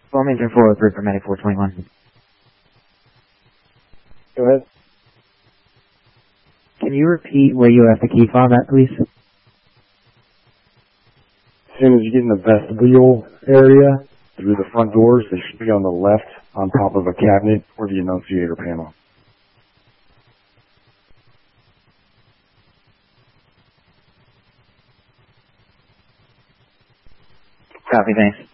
Wilmington 403 for Medic 421. Go ahead. Can you repeat where you left the key fob at, please? As soon as you get in the vestibule area, through the front doors, they should be on the left on top of a cabinet or the annunciator panel. Copy, thanks.